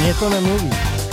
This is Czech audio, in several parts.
Mně to nemluví.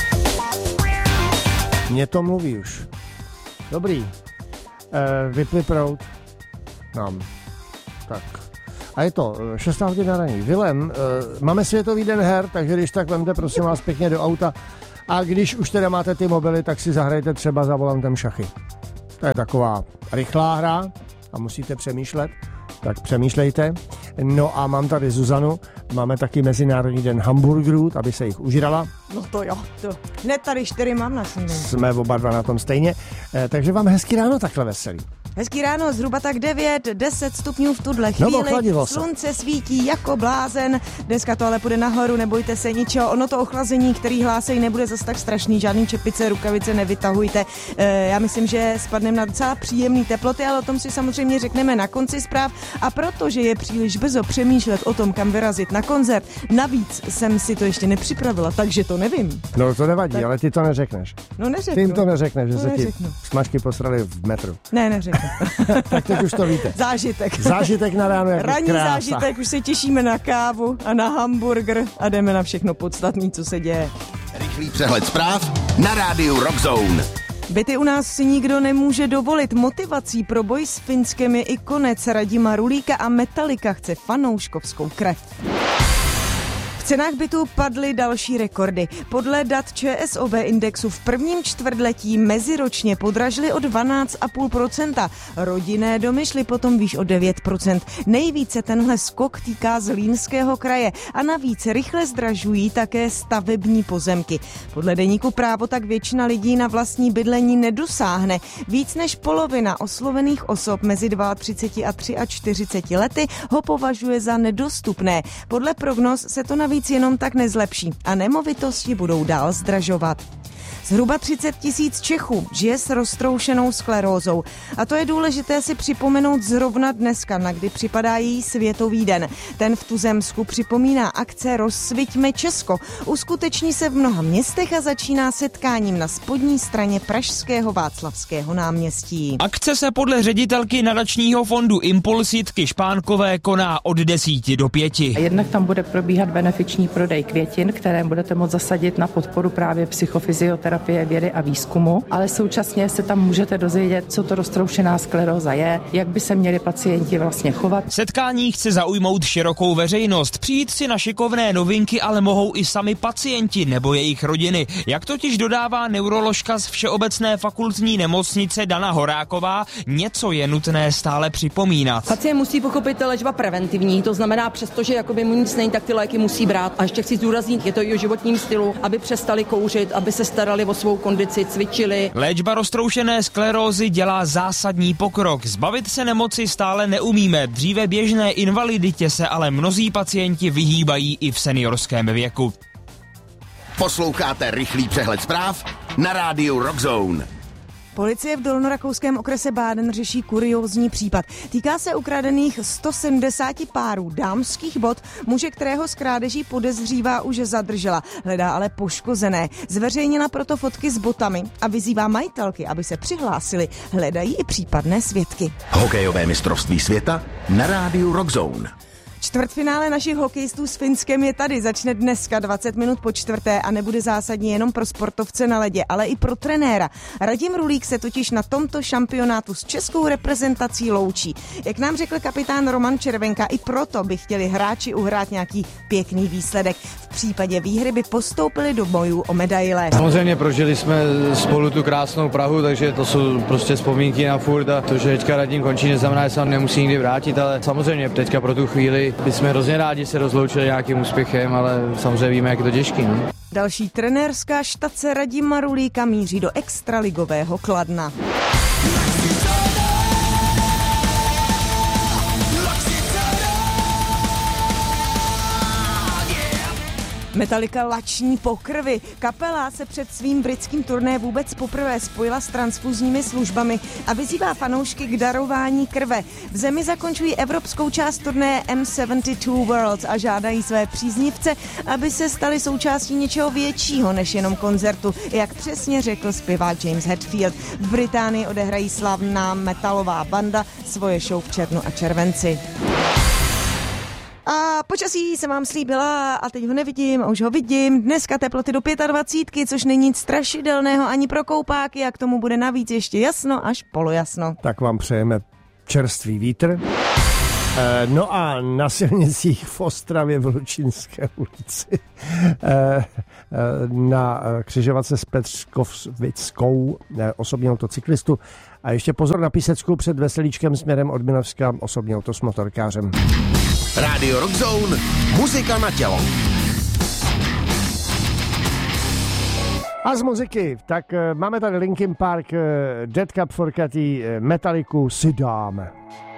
Mně to mluví už. Dobrý. Vypli proud. Nám. Tak. A je to 16 hodin na raní. Vilém, máme Světový den her, takže když tak vemte prosím vás pěkně do auta. A když už teda máte ty mobily, tak si zahrajte třeba za volantem šachy. To je taková rychlá hra a musíte přemýšlet. Tak přemýšlejte. No a mám tady Zuzanu. Máme taky Mezinárodní den hamburgerů, aby se jich užrala. No to jo, to. Hned tady 4 mám na snídani. Jsme oba dva na tom stejně. Takže vám hezký ráno takhle veselý. Hezký ráno, zhruba tak 9-10 stupňů v tuhle chvíli. No, slunce svítí jako blázen. Dneska to ale půjde nahoru, nebojte se ničeho. Ono to ochlazení, který hlásejí, nebude zas tak strašný. Žádný čepice, rukavice nevytahujte. Já myslím, že spadneme na docela příjemný teploty, ale o tom si samozřejmě řekneme na konci zpráv. A protože je příliš brzo přemýšlet o tom, kam vyrazit na koncert, navíc jsem si to ještě nepřipravila, takže to nevím. No to nevadí, tak... ale ty to neřekneš. No neřeknu. Ty jim to neřekneš, že to se neřeknu. Ti smažky posrali v metru. Ne, neřeknu. Tak teď už to víte. Zážitek. Zážitek na ráno jako ranní krása. Zážitek, už se těšíme na kávu a na hamburger a jdeme na všechno podstatné, co se děje. Rychlý přehled zpráv na rádiu Rock Zone. Byty u nás si nikdo nemůže dovolit. Motivací pro boj s Finskem je i konec. Radima Rulíka a Metallica chce fanouškovskou krev. V cenách bytů padly další rekordy. Podle dat ČSOB indexu v prvním čtvrtletí meziročně podražily o 12,5%. Rodinné domy šly potom výš o 9%. Nejvíce tenhle skok týká Zlínského kraje a navíc rychle zdražují také stavební pozemky. Podle deníku Právo tak většina lidí na vlastní bydlení nedosáhne. Víc než polovina oslovených osob mezi 32 a 43 lety ho považuje za nedostupné. Podle prognóz se to navíc jenom tak nezlepší a nemovitosti budou dál zdražovat. Zhruba 30 000 Čechů žije s roztroušenou sklerózou. A to je důležité si připomenout zrovna dneska, na kdy připadá její Světový den. Ten v tuzemsku připomíná akce Rozsviťme Česko. Uskuteční se v mnoha městech a začíná setkáním na spodní straně pražského Václavského náměstí. Akce se podle ředitelky nadačního fondu Impuls Jitky Špánkové koná od 10 do 5. Jednak tam bude probíhat benefiční prodej květin, které budete moct zasadit na podporu právě psychofyzioterapie, vědy a výzkumu, ale současně se tam můžete dozvědět, co to roztroušená skleróza je, jak by se měli pacienti vlastně chovat. Setkání chce zaujmout širokou veřejnost. Přijít si na šikovné novinky ale mohou i sami pacienti nebo jejich rodiny. Jak totiž dodává neuroložka z Všeobecné fakultní nemocnice Dana Horáková, něco je nutné stále připomínat. Pacient musí pochopit léčba preventivní, to znamená přestože jakoby mu nic není, tak ty léky musí brát. A ještě chci zdůraznit, je to i o životním stylu, aby přestali kouřit, aby se starali o svou kondici, cvičili. Léčba roztroušené sklerózy dělá zásadní pokrok. Zbavit se nemoci stále neumíme. Dříve běžné invaliditě se ale mnozí pacienti vyhýbají i v seniorském věku. Posloucháte rychlý přehled zpráv na rádiu Rock Zone. Policie v dolnorakouském okrese Báden řeší kuriózní případ. Týká se ukradených 170 párů dámských bot. Muže, kterého z krádeží podezřívá, už zadržela. Hledá ale poškozené. Zveřejnila proto fotky s botami a vyzývá majitelky, aby se přihlásili. Hledají i případné svědky. Hokejové mistrovství světa na rádiu Rock Zone. Čtvrtfinále našich hokejistů s Finskem je tady. Začne dneska 20 minut po 4. a nebude zásadní jenom pro sportovce na ledě, ale i pro trenéra. Radim Rulík se totiž na tomto šampionátu s českou reprezentací loučí. Jak nám řekl kapitán Roman Červenka, i proto by chtěli hráči uhrát nějaký pěkný výsledek. V případě výhry by postoupili do bojů o medaile. Samozřejmě prožili jsme spolu tu krásnou Prahu, takže to jsou prostě vzpomínky na furt a to, že teďka Radim končí, neznamená, že se on nemusí nikdy vrátit, ale samozřejmě teďka pro tu chvíli bychom hrozně rádi se rozloučili nějakým úspěchem, ale samozřejmě víme, jak je to těžký. No? Další trenérská štace Radima Rulíka míří do extraligového Kladna. Metallica lační po krvi. Kapela se před svým britským turné vůbec poprvé spojila s transfuzními službami a vyzývá fanoušky k darování krve. V zemi zakončují evropskou část turné M72 Worlds a žádají své příznivce, aby se stali součástí něčeho většího než jenom koncertu, jak přesně řekl zpěvák James Hetfield. V Británii odehrají slavná metalová banda svoje show v červnu a červenci. A Počasí jsem vám slíbila a teď ho nevidím a už ho vidím. Dneska teploty do 25, což není nic strašidelného ani pro koupáky a k tomu bude navíc ještě jasno až polojasno. Tak vám přejeme čerstvý vítr. No a na silnicích v Ostravě v Lučínské ulici na křižovatce s Petřkovickou osobní auto cyklistu a ještě pozor na Písecku před Veselíčkem směrem od Minovska osobní auto s motorkářem. Radio Rock Zone, muzika na tělo. A z muziky, tak máme tady Linkin Park, Dead Cup for Cathy, Metalliku si dáme.